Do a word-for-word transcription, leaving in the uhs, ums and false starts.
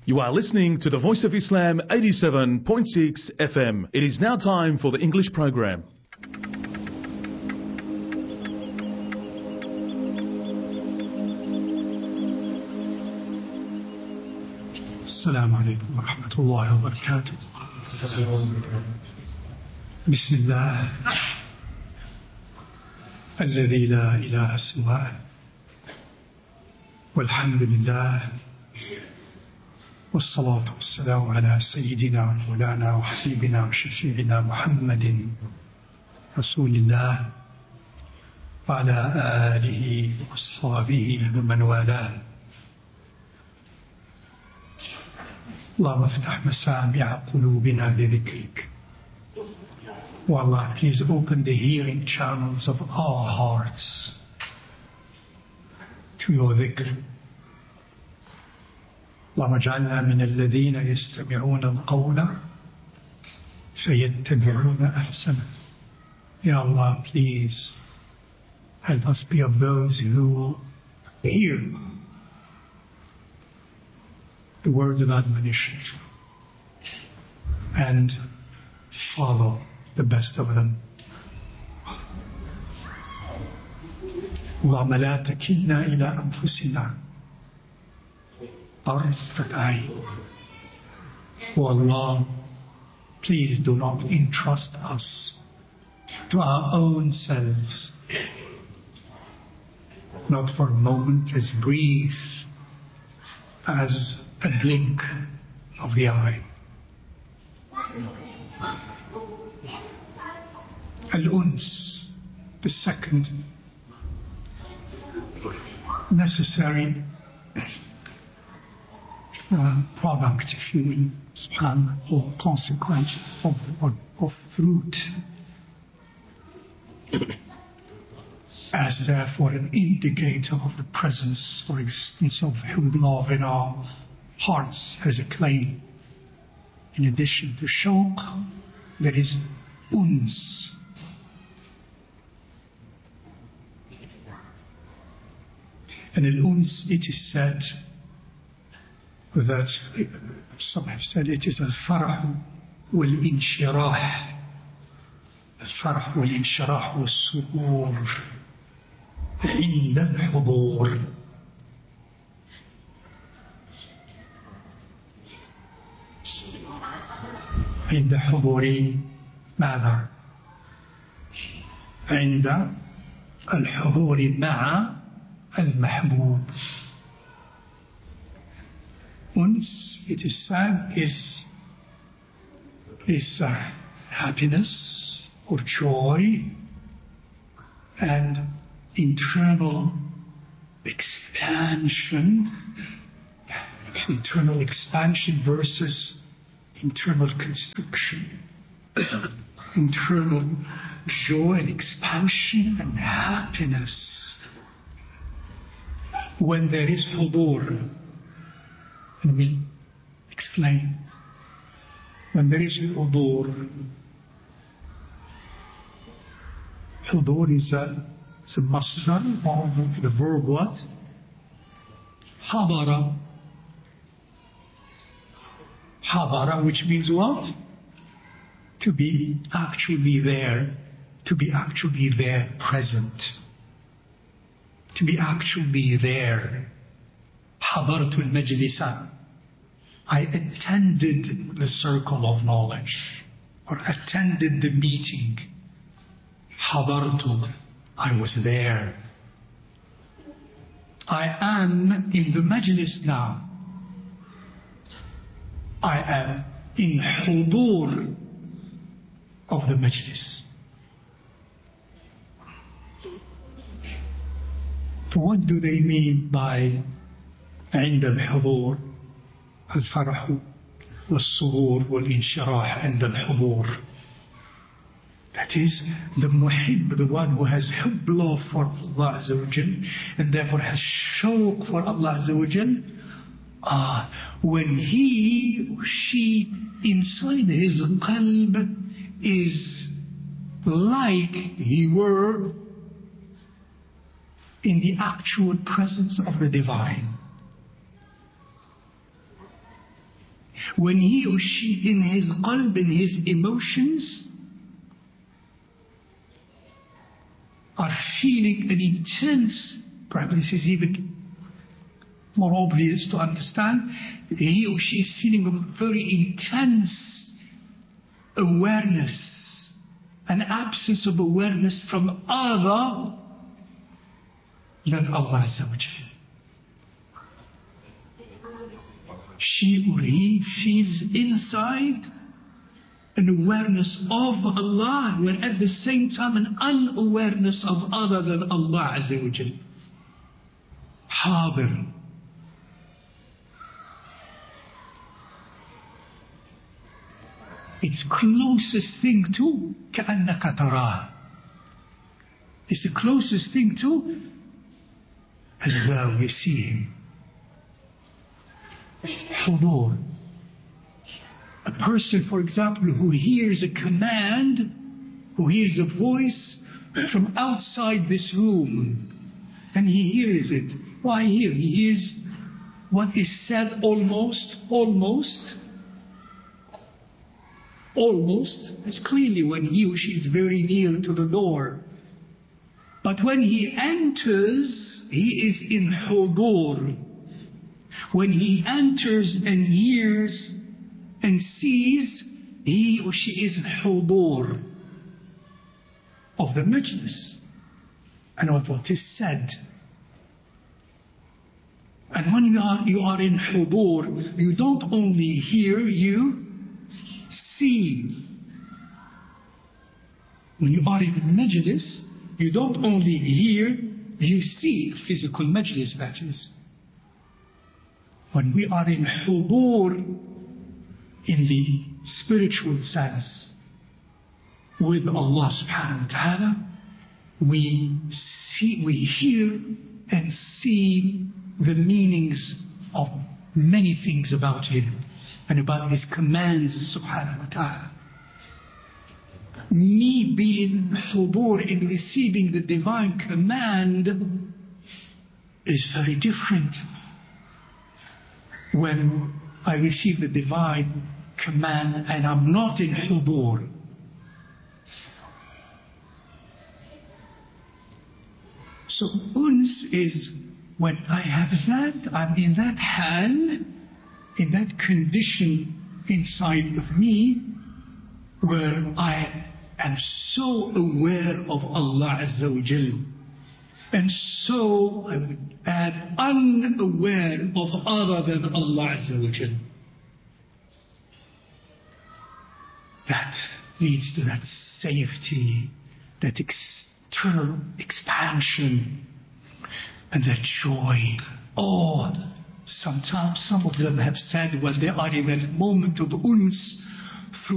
You are listening to the Voice of Islam eighty-seven point six F M. It is now time for the English program. السلام عليكم ورحمة الله وبركاته. بسم الله الذي لا إله سواه، والحمد لله، والصلاة والسلام على سيدنا مولانا وحبيبنا وشفيعنا محمد رسول الله وعلى آله وأصحابه ومن والاه. اللهم افتح مسامع قلوبنا لذكرك. Oh Allah, please open the hearing channels of our hearts to your dhikr. اللهم اجعلنا من الذين يستمعون القول فيتبعون أحسنه. Ya Allah, please help us be of those who hear the words of admonition and follow the best of them. اللهم لا تكلنا إلى أنفسنا طرفة عين. Oh Allah, please do not entrust us to our own selves, not for a moment as brief as a blink of the eye. Al-Uns, the second necessary uh, product, if you will, subhanAllah, or consequence of, of, of fruit, as therefore an indicator of the presence or existence of love in our hearts as a claim. In addition to shawq, there is uns. And in uns it is said that, some have said it is al-farah wal-inshirah. Al-farah wal-inshirah wal-surur عند الحضور. عند حضور ماذا؟ عند الحضور مع المحبوب. Once it is said is is uh, happiness or joy and internal expansion, internal expansion versus internal constriction, internal joy and expansion and happiness. When there is hudur, and we'll explain, when there is hudur, hudur is a It's a masdar of the verb what? Hadara. Hadara, which means what? To be actually there. To be actually there, present. To be actually there. Hadaratul majlisa. I attended the circle of knowledge, or attended the meeting. Hadartu. I was there. I am in the majlis now. I am in hudur of the majlis. What do they mean by عند الحضور الفرح والسرور والانشراح عند الحضور? That is, the muhib, the one who has hubb, love for Allah Azza wa Jal, and therefore has shawq for Allah Azza wa Jal. Ah, when he or she inside his qalb is like he were in the actual presence of the divine. when he or she in his qalb, in his emotions, are feeling an intense, perhaps this is even more obvious to understand, he or she is feeling a very intense awareness, an absence of awareness from other than Allah Azza wa Jalla. She or he feels inside an awareness of Allah, when at the same time an unawareness of other than Allah Azza wa Jalla. Hadir. It's closest thing to كأنك تراه. It's the closest thing to as though you see him. Hudur. A person, for example, who hears a command, who hears a voice from outside this room, and he hears it. Why here? He hears what is said almost, almost, almost as clearly when he or she is very near to the door. But when he enters, he is in hudur. When he enters and hears and sees, he or she is in hudur of the majlis and of what is said. And when you are, you are in hudur, you don't only hear, you see. When you are in majlis, you don't only hear, you see. Physical majlis, that is. When we are in hudur, in the spiritual sense, with Allah subhanahu wa ta'ala, we see, we hear and see the meanings of many things about Him and about His commands subhanahu wa ta'ala. Me being hudur in receiving the divine command is very different. When I receive the divine command and I'm not in hudur. So uns is when I have that, I'm in that hal, in that condition inside of me, where I am so aware of Allah Azza wa Jal, and so I would add unaware of other than Allah Azza wa Jal. That leads to that safety, that external expansion, and that joy. Oh, sometimes some of them have said when they are in that moment of uns,